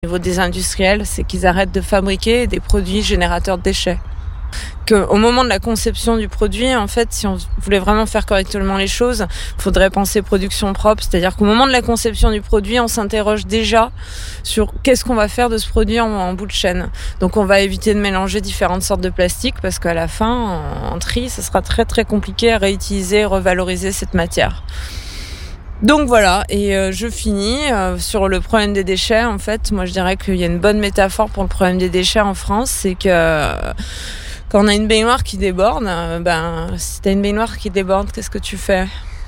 Au niveau des industriels, c'est qu'ils arrêtent de fabriquer des produits générateurs de déchets. Qu'au moment de la conception du produit, en fait, si on voulait vraiment faire correctement les choses, il faudrait penser production propre. C'est-à-dire qu'au moment de la conception du produit, on s'interroge déjà sur qu'est-ce qu'on va faire de ce produit en bout de chaîne. Donc on va éviter de mélanger différentes sortes de plastique parce qu'à la fin, en tri, ça sera très très compliqué à réutiliser et revaloriser cette matière. Donc voilà, et je finis sur le problème des déchets. En fait, moi je dirais qu'il y a une bonne métaphore pour le problème des déchets en France, c'est que quand on a une baignoire qui déborde, si t'as une baignoire qui déborde, qu'est-ce que tu fais ?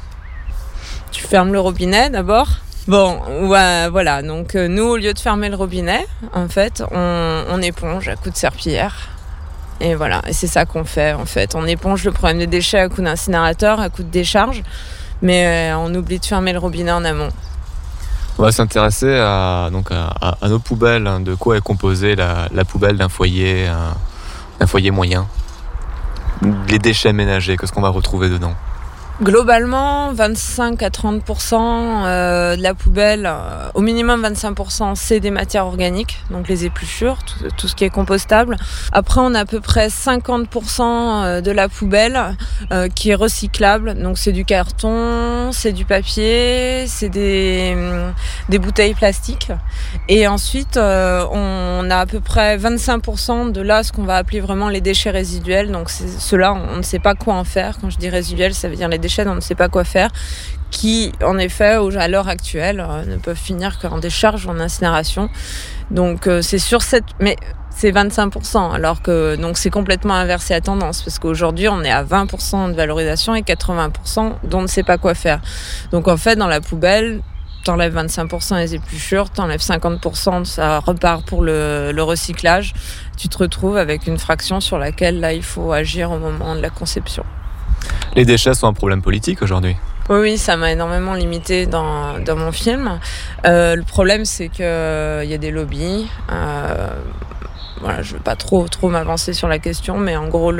Tu fermes le robinet d'abord. Bon, ouais, voilà, donc nous, au lieu de fermer le robinet, en fait, on éponge à coups de serpillière. Et voilà, et c'est ça qu'on fait, en fait. On éponge le problème des déchets à coups d'incinérateur, à coups de décharge, mais on oublie de fermer le robinet en amont. On va s'intéresser à nos poubelles. De quoi est composée la poubelle d'un foyer moyen. Les déchets ménagers, qu'est-ce qu'on va retrouver dedans ? Globalement, 25 à 30% de la poubelle, au minimum 25%, c'est des matières organiques, donc les épluchures, tout ce qui est compostable. Après, on a à peu près 50% de la poubelle qui est recyclable, donc c'est du carton, c'est du papier, c'est des bouteilles plastiques. Et ensuite, on a à peu près 25% de là, ce qu'on va appeler vraiment les déchets résiduels. Donc ceux-là, on ne sait pas quoi en faire. Quand je dis résiduels, ça veut dire les déchets dont on ne sait pas quoi faire, qui, en effet, à l'heure actuelle, ne peuvent finir qu'en décharge ou en incinération. Donc c'est sur mais c'est 25%, alors que donc c'est complètement inversé à tendance, parce qu'aujourd'hui on est à 20% de valorisation et 80% dont on ne sait pas quoi faire. Donc en fait, dans la poubelle, t'enlèves 25% les épluchures, t'enlèves 50%, ça repart pour le recyclage. Tu te retrouves avec une fraction sur laquelle là il faut agir au moment de la conception. Les déchets sont un problème politique aujourd'hui ? Oui, ça m'a énormément limité dans mon film. Le problème, c'est qu'il y a des lobbies. Voilà, je ne veux pas trop m'avancer sur la question, mais en gros,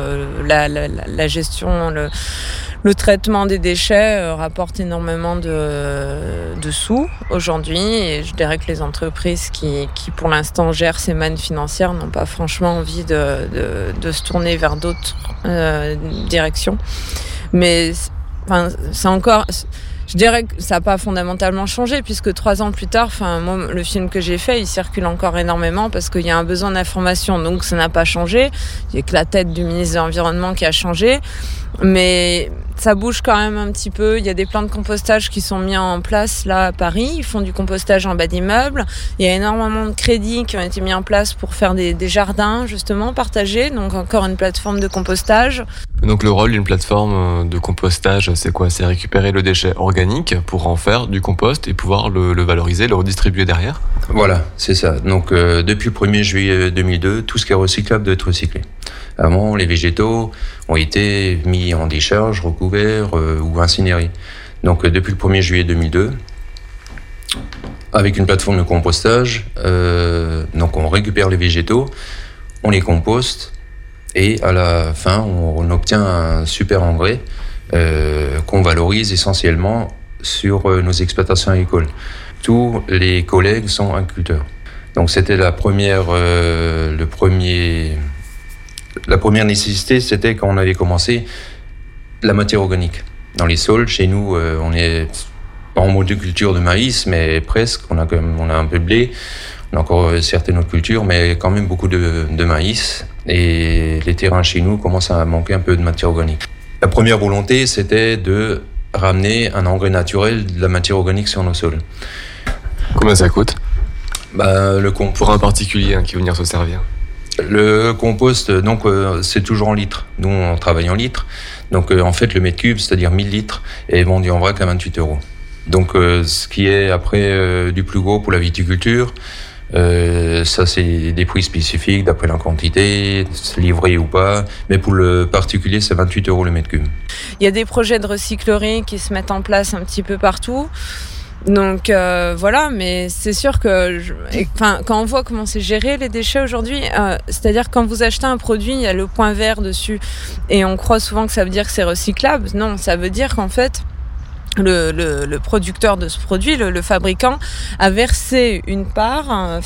la gestion, le traitement des déchets rapporte énormément de sous aujourd'hui. Et je dirais que les entreprises qui pour l'instant, gèrent ces mannes financières n'ont pas franchement envie de se tourner vers d'autres directions. Mais c'est encore... Je dirais que ça n'a pas fondamentalement changé, puisque 3 ans plus tard, moi, le film que j'ai fait, il circule encore énormément parce qu'il y a un besoin d'information. Donc ça n'a pas changé. Il n'y a que la tête du ministre de l'Environnement qui a changé. Mais ça bouge quand même un petit peu. Il y a des plans de compostage qui sont mis en place là à Paris. Ils font du compostage en bas d'immeubles. Il y a énormément de crédits qui ont été mis en place pour faire des jardins justement partagés. Donc encore une plateforme de compostage. Donc le rôle d'une plateforme de compostage, c'est quoi ? C'est récupérer le déchet organique pour en faire du compost et pouvoir le valoriser, le redistribuer derrière ? Voilà, c'est ça. Donc depuis le 1er juillet 2002, tout ce qui est recyclable doit être recyclé. Avant, les végétaux ont été mis en décharge, recouverts ou incinérés. Donc depuis le 1er juillet 2002, avec une plateforme de compostage, donc on récupère les végétaux, on les composte et à la fin, on obtient un super engrais qu'on valorise essentiellement sur nos exploitations agricoles. Tous les collègues sont agriculteurs. Donc c'était la première nécessité, c'était quand on avait commencé la matière organique. Dans les sols, chez nous, on est pas en monoculture de maïs, mais presque. On a un peu de blé, on a encore certaines autres cultures, mais quand même beaucoup de maïs. Et les terrains chez nous commencent à manquer un peu de matière organique. La première volonté, c'était de ramener un engrais naturel de la matière organique sur nos sols. Combien ça coûte ? Pour un particulier qui veut venir se servir. Le compost, donc, c'est toujours en litres. Nous, on travaille en litres. Donc, en fait, le mètre cube, c'est-à-dire 1000 litres, est vendu en vrac à 28 €. Donc, ce qui est après du plus gros pour la viticulture, ça, c'est des prix spécifiques d'après la quantité, livré ou pas. Mais pour le particulier, c'est 28 € le mètre cube. Il y a des projets de recyclerie qui se mettent en place un petit peu partout. Donc voilà, mais c'est sûr que quand on voit comment c'est géré les déchets aujourd'hui, c'est-à-dire quand vous achetez un produit, il y a le point vert dessus et on croit souvent que ça veut dire que c'est recyclable. Non, ça veut dire qu'en fait le producteur de ce produit, le fabricant, a versé une part